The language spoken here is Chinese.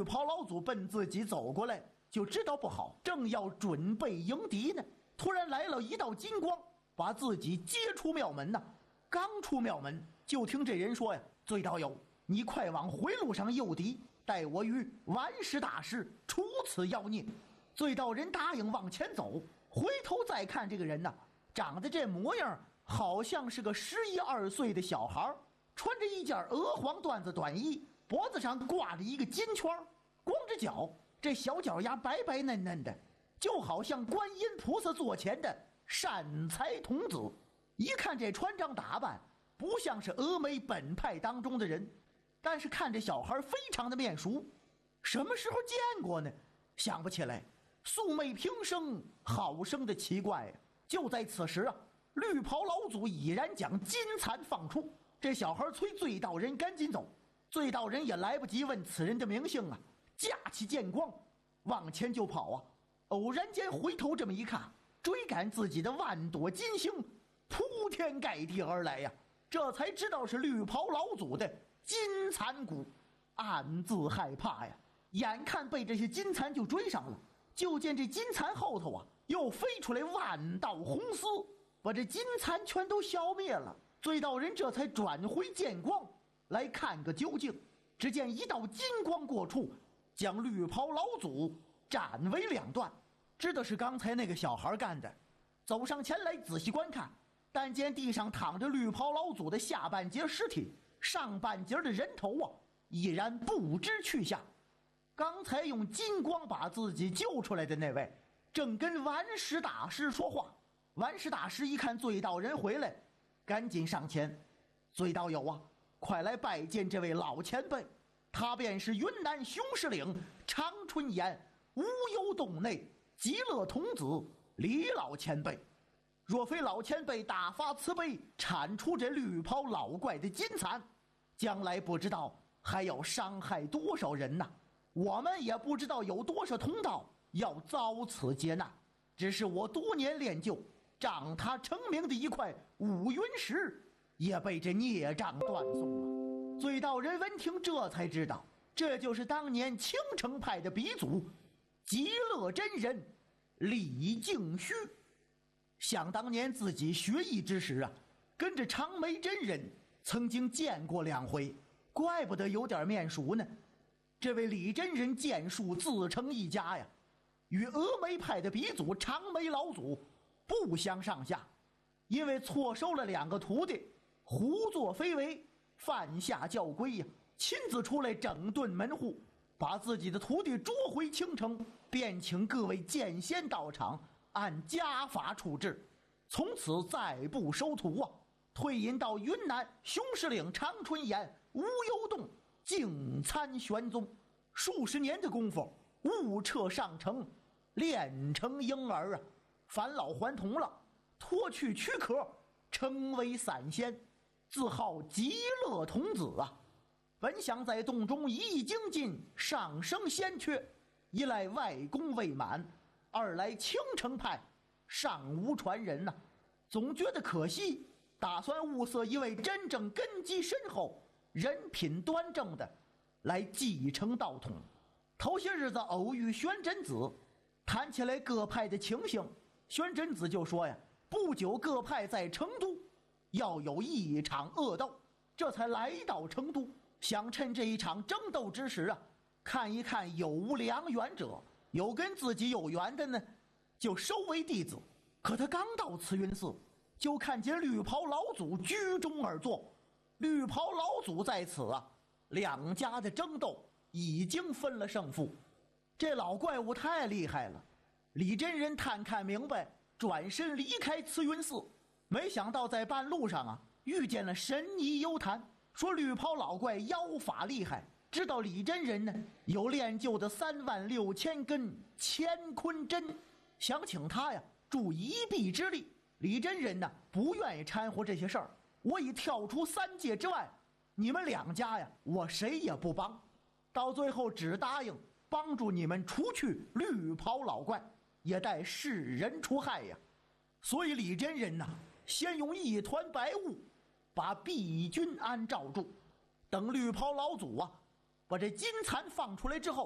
袍老祖奔自己走过来，就知道不好，正要准备迎敌呢，突然来了一道金光，把自己接出庙门呐。刚出庙门，就听这人说呀：“醉道友，你快往回路上诱敌，待我与完石大师除此妖孽。”醉道人答应往前走，回头再看这个人呐，长得这模样好像是个11、12岁的小孩，穿着一件鹅黄缎子短衣，脖子上挂着一个金圈，光着脚，这小脚丫白白嫩嫩的，就好像观音菩萨座前的善财童子。一看这穿trang打扮，不像是峨眉本派当中的人，但是看这小孩非常的面熟，什么时候见过呢？想不起来。素昧平生，好生的奇怪呀！就在此时啊，绿袍老祖已然将金蚕放出，这小孩催醉道人赶紧走。醉道人也来不及问此人的名姓啊，架起剑光往前就跑啊。偶然间回头这么一看，追赶自己的万朵金星铺天盖地而来呀，这才知道是绿袍老祖的金蚕蛊，暗自害怕呀。眼看被这些金蚕就追上了，就见这金蚕后头啊，又飞出来万道红丝，把这金蚕全都消灭了。醉道人这才转回剑光来看个究竟。只见一道金光过处，将绿袍老祖斩为两段，知道是刚才那个小孩干的。走上前来仔细观看，但见地上躺着绿袍老祖的下半截尸体，上半截的人头啊，已然不知去向。刚才用金光把自己救出来的那位，正跟完石大师说话。完石大师一看醉道人回来，赶紧上前：“醉道友啊，快来拜见这位老前辈，他便是云南雄狮岭长春岩无忧洞内极乐童子李老前辈。若非老前辈大发慈悲，铲除这绿袍老怪的金蚕，将来不知道还要伤害多少人呐！我们也不知道有多少同道要遭此劫难，只是我多年练就，仗他成名的一块五云石也被这孽障断送了。醉道人闻听，这才知道，这就是当年青城派的鼻祖极乐真人李敬虚。想当年自己学艺之时啊，跟着长眉真人曾经见过2回，怪不得有点面熟呢。这位李真人剑术自成一家呀，与峨眉派的鼻祖长眉老祖不相上下，因为错收了2个徒弟，胡作非为，犯下教规呀，亲自出来整顿门户，把自己的徒弟捉回青城，便请各位剑仙到场，按家法处置，从此再不收徒啊，退隐到云南雄狮岭长春岩无忧洞净参玄宗。数十年的功夫，悟彻上乘，练成婴儿啊，返老还童了，脱去躯壳，成为散仙，自号极乐童子啊。本想在洞中一意精进，上升仙阙，一来外功未满，二来青城派尚无传人呐，总觉得可惜，打算物色一位真正根基深厚、人品端正的来继承道统。头些日子偶遇玄真子，谈起来各派的情形，玄真子就说呀，不久各派在成都要有一场恶斗，这才来到成都，想趁这一场争斗之时啊，看一看有无良缘者，有跟自己有缘的呢，就收为弟子。可他刚到慈云寺，就看见绿袍老祖居中而坐。绿袍老祖在此啊，两家的争斗已经分了胜负。这老怪物太厉害了，李真人探看明白，转身离开慈云寺。没想到在半路上啊，遇见了神尼幽谈，说绿袍老怪妖法厉害，知道李真人呢有练就的36000根乾坤针，想请他呀助一臂之力。李真人呢不愿意掺和这些事儿，我已跳出3界之外，你们2家呀我谁也不帮，到最后只答应帮助你们除去绿袍老怪，也待世人除害呀。所以李真人呐，先用一团白雾把毕君安罩住，等绿袍老祖啊把这金蚕放出来之后，